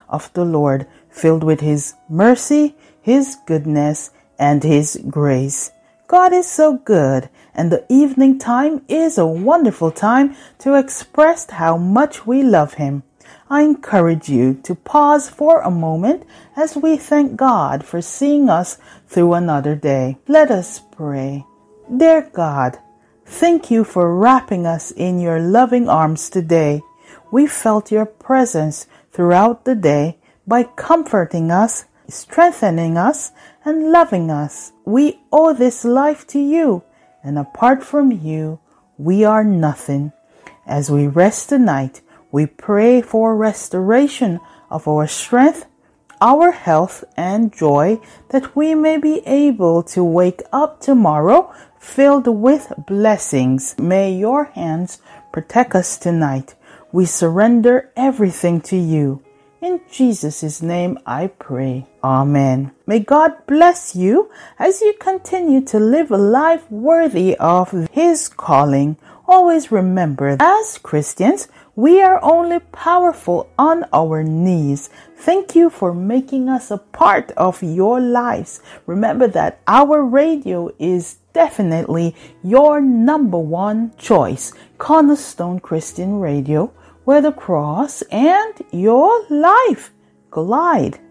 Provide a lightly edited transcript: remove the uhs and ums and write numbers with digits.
of the Lord, filled with His mercy, His goodness, and His grace. God is so good, and the evening time is a wonderful time to express how much we love Him. I encourage you to pause for a moment as we thank God for seeing us through another day. Let us pray. Dear God, thank you for wrapping us in your loving arms today. We felt your presence throughout the day by comforting us, strengthening us, and loving us. We owe this life to you, and apart from you, we are nothing. As we rest tonight, we pray for restoration of our strength, our health, and joy, that we may be able to wake up tomorrow filled with blessings. May your hands protect us tonight. We surrender everything to you. In Jesus' name I pray. Amen. May God bless you as you continue to live a life worthy of His calling. Always remember, as Christians, we are only powerful on our knees. Thank you for making us a part of your lives. Remember that our radio is definitely your number one choice. Cornerstone Christian Radio, where the cross and your life collide.